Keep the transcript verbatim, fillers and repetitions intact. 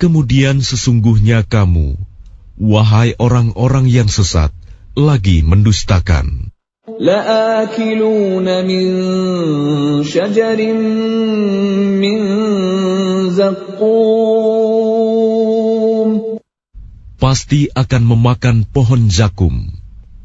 Kemudian sesungguhnya kamu, wahai orang-orang yang sesat, lagi mendustakan. لَآكِلُونَ مِنْ شَجَرٍ مِّنْ زَقُّومٍ. Pasti akan memakan pohon zakum.